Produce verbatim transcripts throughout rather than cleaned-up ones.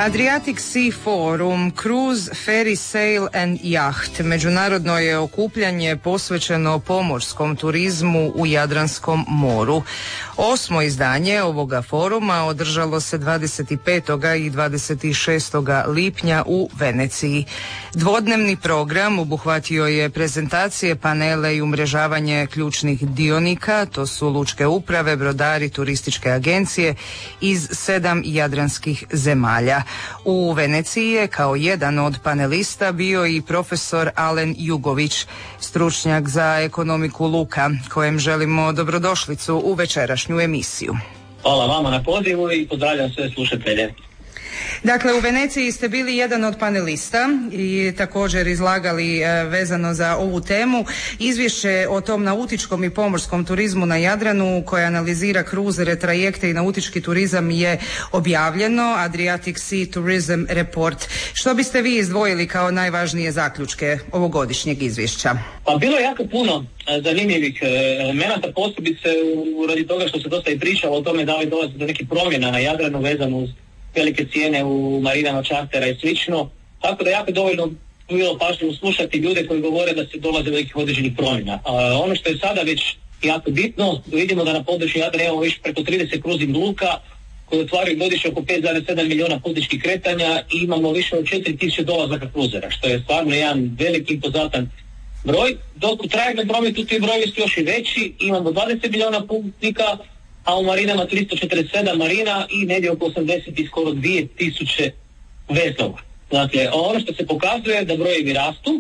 Adriatic Sea Forum, Cruise, Ferry, Sail and Yacht međunarodno je okupljanje posvećeno pomorskom turizmu u Jadranskom moru. Osmo izdanje ovoga foruma održalo se dvadeset petog i dvadeset šestog lipnja u Veneciji. Dvodnevni program obuhvatio je prezentacije, panele i umrežavanje ključnih dionika, to su lučke uprave, brodari, turističke agencije iz sedam jadranskih zemalja. U Veneciji je kao jedan od panelista bio i profesor Alen Jugović, stručnjak za ekonomiku luka, kojem želimo dobrodošlicu u večerašnju emisiju. Hvala vama na pozivu i pozdravljam sve slušatelje. Dakle, u Veneciji ste bili jedan od panelista i također izlagali e, vezano za ovu temu. Izvješće o tom nautičkom i pomorskom turizmu na Jadranu koje analizira kruzere, trajekte i nautički turizam je objavljeno, Adriatic Sea Tourism Report. Što biste vi izdvojili kao najvažnije zaključke ovogodišnjeg izvješća? Pa bilo je jako puno zanimljivih elemenata, posebice radi toga što se dosta i pričalo o tome da li dolazi do nekih promjena na Jadranu vezano uz velike cijene u marinama, čartera i slično, tako da jako dovoljno bilo pažljivo slušati ljude koji govore da se dolaze do nekih određenih promjena. A ono što je sada već jako bitno, vidimo da na području Jadrana imamo više preko trideset kruzing luka koje otvaraju godišnje oko pet zarez sedam milijuna putničkih kretanja i imamo više od četiri tisuće dolazaka kruzera, što je stvarno jedan veliki impozantan broj, dok u trajektnom prometu ti brojevi su još i veći, imamo dvadeset milijuna putnika, a u marinama tristo četrdeset sedam marina i negdje oko osamdeset i skoro dvije tisuće vezova. Dakle, ono što se pokazuje je da brojevi rastu,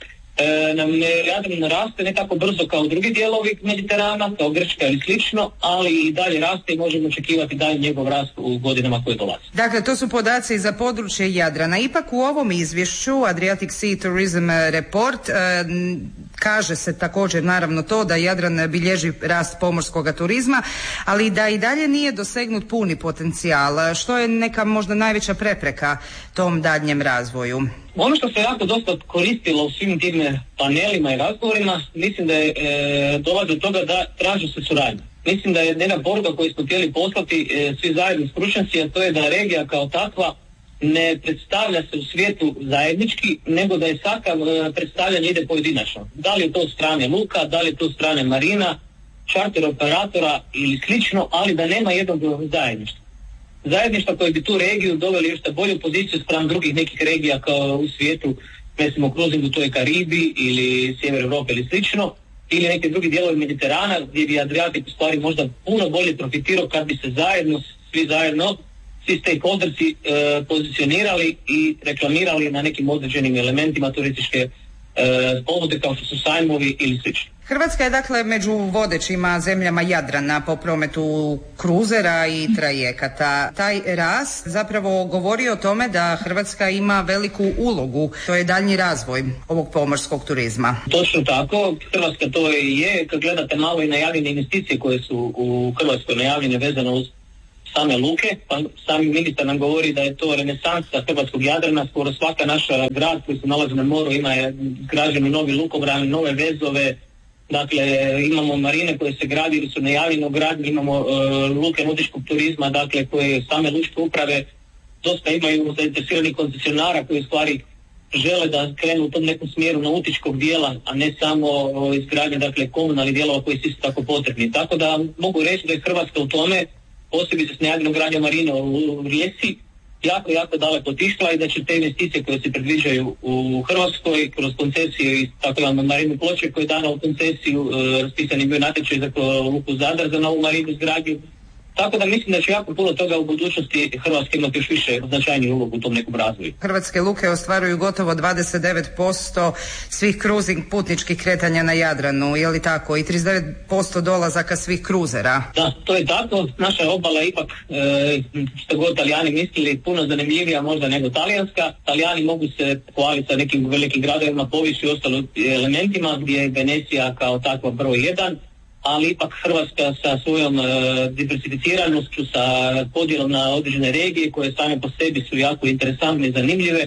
e, nam Jadran ne raste ne tako brzo kao drugi dijelovi Mediterana, kao Grčka ili slično, ali i dalje raste i možemo očekivati dalje njegov rast u godinama koje dolaze. Dakle, to su podaci za područje Jadrana. Ipak u ovom izvješću Adriatic Sea Tourism Report e, kaže se također naravno to da Jadran bilježi rast pomorskog turizma, ali da i dalje nije dosegnut puni potencijal. Što je neka možda najveća prepreka tom daljnjem razvoju? Ono što se jako dosta koristilo u svim tim panelima i razgovorima, mislim da je e, dolazi do toga da traži se suradnja. Mislim da je jedna poruka koju smo htjeli poslati e, svi zajedno stručnjaci, a to je da regija kao takva ne predstavlja se u svijetu zajednički, nego da je svaka e, predstavljanje ide pojedinačno. Da li je to od strane luka, da li je to od strane marina, čarter operatora ili slično, ali da nema jednog zajedništva. Zajedništva koje bi tu regiju doveli još na bolju poziciju spram drugih nekih regija kao u svijetu, recimo kruzingu, to je Karibi ili Sjever Europe ili slično, ili neke drugi dijelovi Mediterana gdje bi Adriatic u stvari možda puno bolje profitirao kad bi se zajedno, svi zajedno, svi stakeholdersi e, pozicionirali i reklamirali na nekim određenim elementima turističke e, ponude kao što su sajmovi ili slično. Hrvatska je dakle među vodećima zemljama Jadrana po prometu kruzera i trajekata. Taj rast zapravo govori o tome da Hrvatska ima veliku ulogu, to je daljnji razvoj ovog pomorskog turizma. Točno tako, Hrvatska to i je. Kad gledate malo i najavljene investicije koje su u Hrvatskoj najavljene vezano uz same luke, pa sami ministar nam govori da je to renesansa hrvatskog Jadrana, skoro svaka naša grad koji se nalazi na moru ima građeni novi lukobrani, nove vezove. Dakle, imamo marine koje se gradi ili su najavljene u gradnji, imamo uh, luke nautičkog turizma, dakle, koje same lučke uprave dosta imaju zainteresiranih koncesionara koji u stvari žele da krenu u tom nekom smjeru nautičkog dijela, a ne samo uh, izgradnje, dakle, komunalnih dijelova koji su isto tako potrebni. Tako da mogu reći da je Hrvatska u tome, posebice s najavljenom gradnjom marine u Rijeci, jako, jako daleko otišla i da će te investicije koje se predviđaju u Hrvatskoj kroz koncesiju i tako da marinu Ploče koje je dana u koncesiju, e, raspisani bio natječaj za luku Zadar za novu marinu izgradnju. Tako da mislim da će jako puno toga u budućnosti Hrvatska imati još više značajniju ulogu u tom nekom razvoju. Hrvatske luke ostvaruju gotovo dvadeset devet posto svih kruzing putničkih kretanja na Jadranu, je li tako? I trideset devet posto dolazaka svih kruzera. Da, to je tako. Naša obala je ipak, e, što god Talijani mislili, puno zanimljivija možda nego talijanska. Talijani mogu se pohvaliti sa nekim velikim gradovima, povijesti i ostalim elementima gdje je Venecija kao takva broj jedan. Ali ipak Hrvatska sa svojom e, diversificiranošću, sa podjelom na određene regije koje same po sebi su jako interesantne i zanimljive,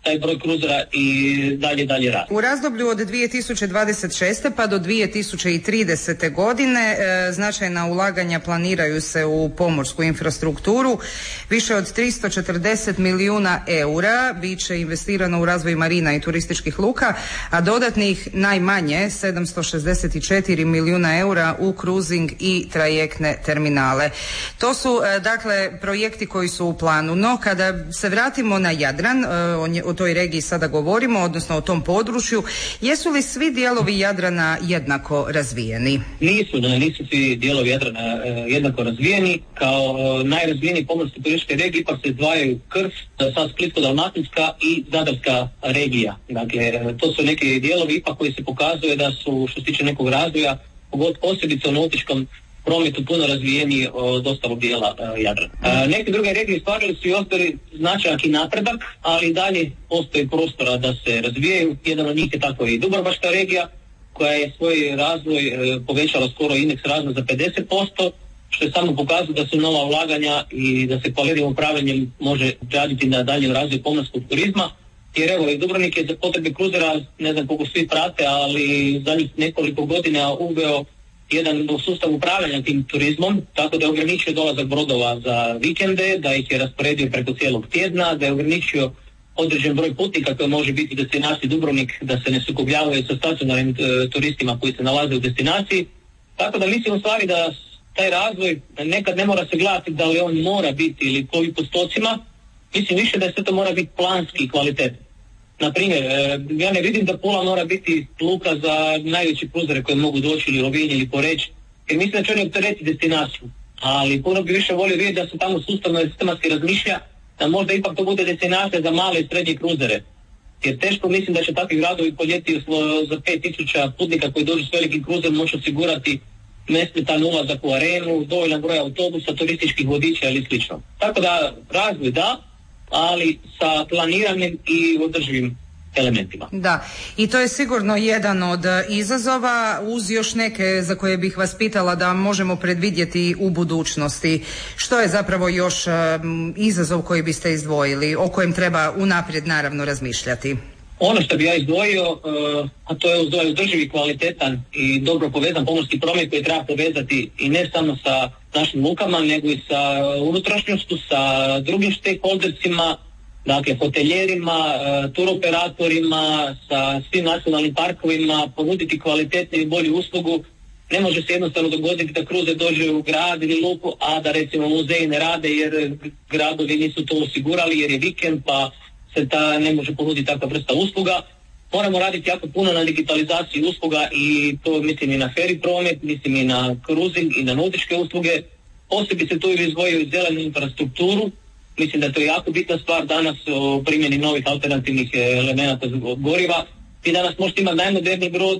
taj broj kruzera i dalje dalje rasti. U razdoblju od dvije tisuće dvadeset šeste pa do dvije tisuće tridesete godine e, značajna ulaganja planiraju se u pomorsku infrastrukturu. Više od tristo četrdeset milijuna eura bit će investirano u razvoj marina i turističkih luka, a dodatnih najmanje sedamsto šezdeset četiri milijuna eura u kruzing i trajektne terminale. To su e, dakle projekti koji su u planu. No kada se vratimo na Jadran, e, o, nje, o toj regiji sada govorimo, odnosno o tom području, jesu li svi dijelovi Jadrana jednako razvijeni? Nisu, da nisu svi dijelovi Jadrana e, jednako razvijeni. Kao e, najrazvijeniji pomorske turističke regije ipak se izdvajaju Krf, sad Splitsko-dalmatinska i Zadarska regija. Dakle, e, to su neki dijelovi ipak koji se pokazuje da su, što se tiče nekog razvoja, posebice u nautičkom prometu puno razvijeniji od ostalog dijela uh, Jadrana. Uh, neke druge regije stvarili su i ostali značajan i napredak, ali dalje postoji prostora da se razvijaju. Jedan od njih je tako i Dubrovačka regija, koja je svoj razvoj uh, povećala skoro indeks razvoja za pedeset posto, što je samo pokazuje da su nova ulaganja i da se kvalitetnim upravljanjem može raditi na daljem razvoju pomorskog turizma. Jer evo, i Dubrovnik je za potrebe kruzera, ne znam koliko svi prate, ali zadnjih nekoliko godina uveo jedan sustav upravljanja tim turizmom, tako da je ograničio dolazak brodova za vikende, da ih je rasporedio preko cijelog tjedna, da je ograničio određen broj putnika koji može biti u destinaciji Dubrovnik, da se ne sukobljavaju sa stacionarnim e, turistima koji se nalaze u destinaciji. Tako da mislim u stvari da taj razvoj nekad ne mora se gledati da li on mora biti ili koji postocima, mislim više da sve to mora biti planski i kvalitetno. Na primjer, ja ne vidim da Pula mora biti luka za najveće kruzere koje mogu doći ili Rovinj ili Poreč, jer mislim da će oni opteretiti destinaciju. Ali puno bi više volio vidjeti da se tamo sustavno i sistematski razmišlja da možda ipak to bude destinacija za male i srednje kruzere. Jer teško mislim da će takvi gradovi po ljeti za pet tisuća putnika koji dođu s velikim kruzerom moći osigurati nesmetan ulazak u arenu, dovoljan broj autobusa, turističkih vodiča ili slično. Tako da razvoj da, ali sa planiranim i održivim elementima. Da, i to je sigurno jedan od izazova, uz još neke za koje bih vas pitala da možemo predvidjeti u budućnosti. Što je zapravo još um, izazov koji biste izdvojili, o kojem treba unaprijed naravno razmišljati? Ono što bi ja izdvojio, uh, a to je održivi, kvalitetan i dobro povezan pomorski promet koji treba povezati i ne samo sa našim lukama, nego i sa unutrašnjošću, sa drugim stakeholdersima, dakle hoteljerima, uh, turoperatorima, sa svim nacionalnim parkovima, ponuditi kvalitetnu i bolju uslugu. Ne može se jednostavno dogoditi da kruze dođe u grad ili luku, a da recimo muzeji ne rade jer gradovi nisu to osigurali jer je vikend pa se ta ne može ponuditi takva vrsta usluga. Moramo raditi jako puno na digitalizaciji usluga i to mislim i na ferry promet, mislim i na cruising i na nautičke usluge. Posebice tu izdvojio i zelenu infrastrukturu. Mislim da to je jako bitna stvar danas o primjeni novih alternativnih elemenata goriva. Vi danas možete imati najmoderniji brod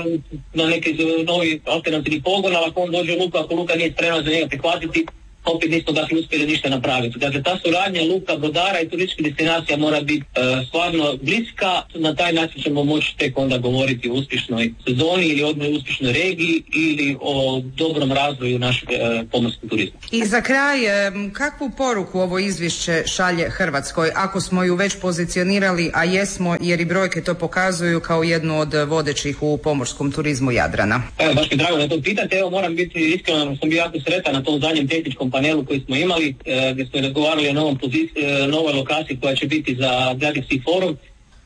na neki novi alternativni pogon, ali ako on dođe u luku, ako luka nije spremna za njega prihvatiti, opet nismo dakle uspjeli ništa napraviti. Dakle, ta suradnja luka, brodara i turističkih destinacija mora biti uh, stvarno bliska. Na taj način ćemo moći tek onda govoriti o uspješnoj sezoni ili o uspješnoj regiji ili o dobrom razvoju našeg uh, pomorskog turizma. I za kraj, kakvu poruku ovo izvješće šalje Hrvatskoj, ako smo ju već pozicionirali, a jesmo, jer i brojke to pokazuju kao jednu od vodećih u pomorskom turizmu Jadrana? Evo, baš mi drago da to pitate. Evo, moram biti iskreno, sam bio jako sretan na tom zadnjem tehničkom panelu koji smo imali, e, gdje smo razgovarali o novom pozici, e, novoj lokaciji koja će biti za Adriatic Sea Forum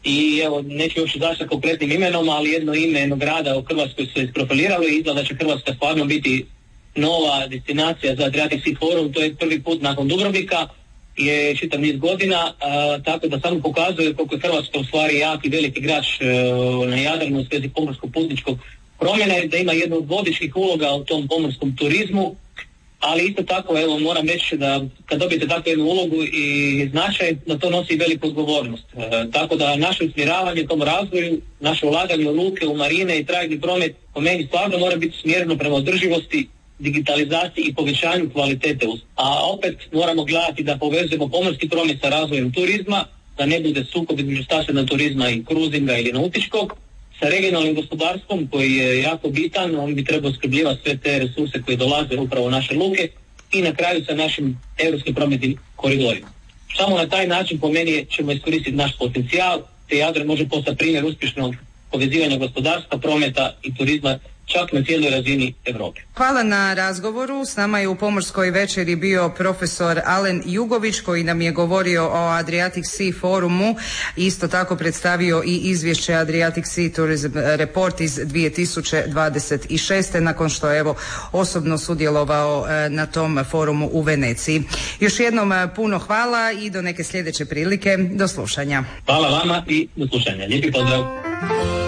i evo, neću još izaći sa konkretnim imenom, ali jedno ime jednog grada u Hrvatskoj se isprofiliralo i izgleda da će Hrvatska stvarno biti nova destinacija za Adriatic Sea Forum. To je prvi put nakon Dubrovnika, je čitav niz godina, a, tako da samo pokazuje koliko je Hrvatska u stvari jak i veliki igrač e, na Jadranu u svezi pomorskog putničkog promjena, da ima jednu od vodećih uloga u tom pomorskom turizmu. Ali isto tako, evo, moram reći da kad dobijete takvu jednu ulogu i značaj, da to nosi veliku odgovornost. E, tako da naše usmjeravanje tom razvoju, naše ulaganje u luke, u marine i trajni promet, po meni stvarno mora biti smjereno prema održivosti, digitalizaciji i povećanju kvalitete. A opet moramo gledati da povezujemo pomorski promet sa razvojem turizma, da ne bude sukob između stacionarnog turizma i kruzinga ili nautičkog, sa regionalnim gospodarstvom koji je jako bitan, on bi trebao skrbljivati sve te resurse koje dolaze upravo u naše luke i na kraju sa našim europskim prometnim koridorima. Samo na taj način po meni ćemo iskoristiti naš potencijal, te Jadran može postati primjer uspješnog povezivanja gospodarstva, prometa i turizma čak na cijeloj razini Europe. Hvala na razgovoru. S nama je u Pomorskoj večeri bio profesor Alen Jugović koji nam je govorio o Adriatic Sea forumu. Isto tako predstavio i izvješće Adriatic Sea Tourism Report iz dvije tisuće dvadeset šeste. nakon što je evo osobno sudjelovao na tom forumu u Veneciji. Još jednom puno hvala i do neke sljedeće prilike. Do slušanja. Hvala vama i do slušanja. Lijepi pozdrav.